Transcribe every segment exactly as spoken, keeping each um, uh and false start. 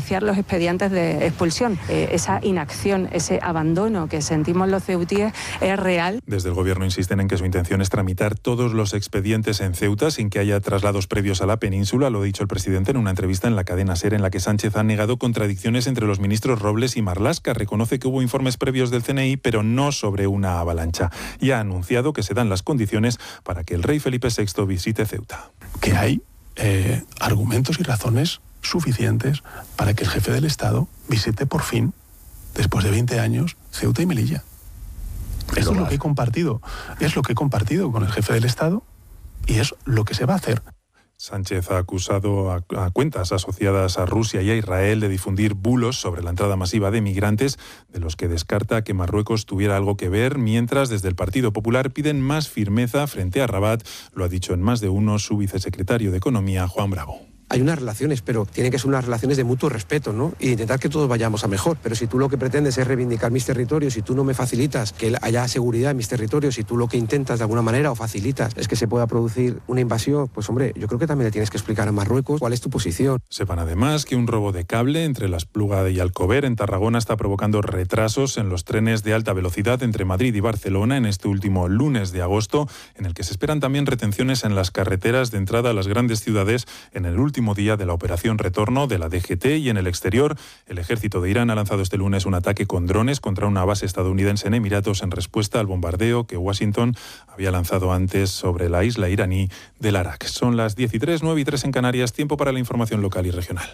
iniciar los expedientes de expulsión. Eh, esa inacción, ese abandono que sentimos los ceutíes es real. Desde el Gobierno insisten en que su intención es tramitar todos los expedientes en Ceuta sin que haya traslados previos a la península. Lo ha dicho el presidente en una entrevista en la cadena SER, en la que Sánchez ha negado contradicciones entre los ministros Robles y Marlaska. Reconoce que hubo informes previos del C N I, pero no sobre una avalancha. Y ha anunciado que se dan las condiciones para que el rey Felipe sexto visite Ceuta. Que hay eh, argumentos y razones suficientes para que el jefe del Estado visite por fin, después de veinte años, Ceuta y Melilla. Eso es lo que he compartido, es lo que he compartido con el jefe del Estado y es lo que se va a hacer. Sánchez ha acusado a, a cuentas asociadas a Rusia y a Israel de difundir bulos sobre la entrada masiva de migrantes, de los que descarta que Marruecos tuviera algo que ver, mientras desde el Partido Popular piden más firmeza frente a Rabat. Lo ha dicho en más de uno su vicesecretario de Economía, Juan Bravo. Hay unas relaciones, pero tienen que ser unas relaciones de mutuo respeto, ¿no? Y intentar que todos vayamos a mejor. Pero si tú lo que pretendes es reivindicar mis territorios, si tú no me facilitas que haya seguridad en mis territorios, si tú lo que intentas de alguna manera o facilitas es que se pueda producir una invasión, pues hombre, yo creo que también le tienes que explicar a Marruecos cuál es tu posición. Sepan además que un robo de cable entre La Espluga y Alcover, en Tarragona, está provocando retrasos en los trenes de alta velocidad entre Madrid y Barcelona en este último lunes de agosto, en el que se esperan también retenciones en las carreteras de entrada a las grandes ciudades en el último día de la operación retorno de la D G T. Y en el exterior, el ejército de Irán ha lanzado este lunes un ataque con drones contra una base estadounidense en Emiratos en respuesta al bombardeo que Washington había lanzado antes sobre la isla iraní del Arak. Son las diez y tres, nueve y tres en Canarias, tiempo para la información local y regional.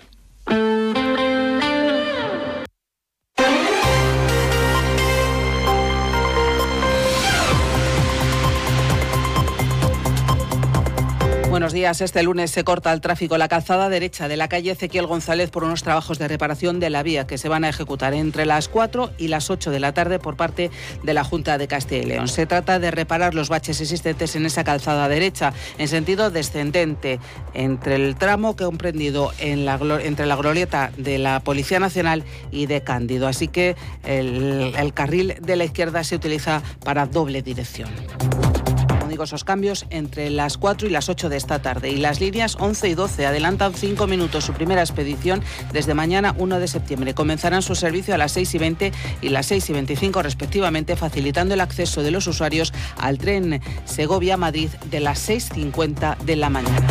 Buenos días. Este lunes se corta el tráfico la calzada derecha de la calle Ezequiel González por unos trabajos de reparación de la vía que se van a ejecutar entre las cuatro y las ocho de la tarde por parte de la Junta de Castilla y León. Se trata de reparar los baches existentes en esa calzada derecha en sentido descendente entre el tramo que ha comprendido en la, entre la glorieta de la Policía Nacional y de Cándido. Así que el, el carril de la izquierda se utiliza para doble dirección. Esos cambios entre las cuatro y las ocho de esta tarde, y las líneas once y doce adelantan cinco minutos su primera expedición desde mañana uno de septiembre. Comenzarán su servicio a las seis y veinte y las seis y veinticinco respectivamente, facilitando el acceso de los usuarios al tren Segovia-Madrid de las seis cincuenta de la mañana.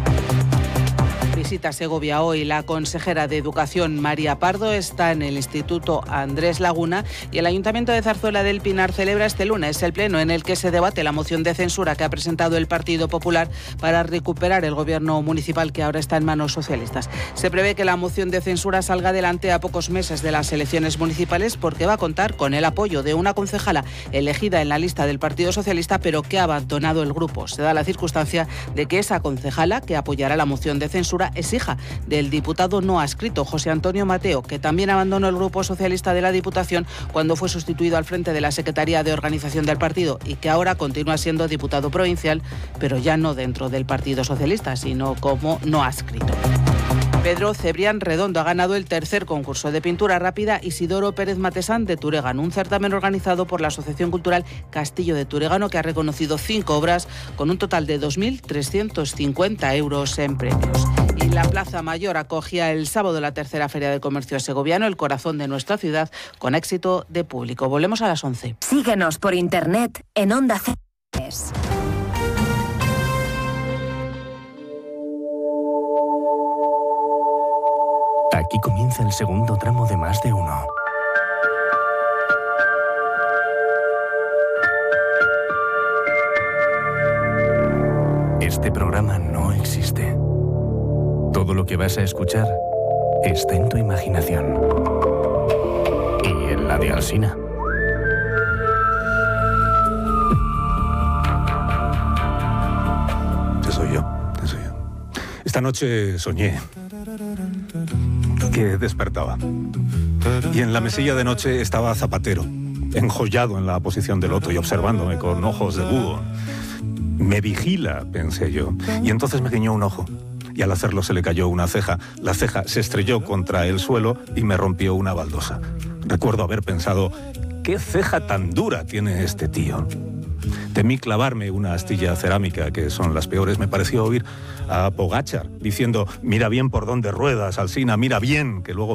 Visita Segovia hoy la consejera de Educación María Pardo, está en el Instituto Andrés Laguna, y el Ayuntamiento de Zarzuela del Pinar celebra este lunes el pleno en el que se debate la moción de censura que ha presentado el Partido Popular para recuperar el gobierno municipal que ahora está en manos socialistas. Se prevé que la moción de censura salga adelante a pocos meses de las elecciones municipales, porque va a contar con el apoyo de una concejala elegida en la lista del Partido Socialista, pero que ha abandonado el grupo. Se da la circunstancia de que esa concejala que apoyará la moción de censura es hija del diputado no adscrito José Antonio Mateo, que también abandonó el Grupo Socialista de la Diputación cuando fue sustituido al frente de la Secretaría de Organización del partido, y que ahora continúa siendo diputado provincial, pero ya no dentro del Partido Socialista, sino como no adscrito. Pedro Cebrián Redondo ha ganado el tercer concurso de pintura rápida Isidoro Pérez Matesán de Turegano, un certamen organizado por la Asociación Cultural Castillo de Turegano, que ha reconocido cinco obras con un total de dos mil trescientos cincuenta euros en premios. Y la Plaza Mayor acogía el sábado la tercera Feria del Comercio Segoviano, el corazón de nuestra ciudad, con éxito de público. Volvemos a las once. Síguenos por internet en Onda C. Aquí comienza el segundo tramo de Más de Uno. Este programa no existe. Todo lo que vas a escuchar está en tu imaginación. Y en la de Alsina. Ese soy yo, ese soy yo. Esta noche soñé que despertaba. Y en la mesilla de noche estaba Zapatero, enjollado en la posición de loto y observándome con ojos de búho. Me vigila, pensé yo. Y entonces me guiñó un ojo. Y al hacerlo se le cayó una ceja. La ceja se estrelló contra el suelo y me rompió una baldosa. Recuerdo haber pensado, ¿qué ceja tan dura tiene este tío? Temí clavarme una astilla cerámica, que son las peores. Me pareció oír a Pogáchar diciendo, mira bien por dónde ruedas, Alsina, mira bien, que luego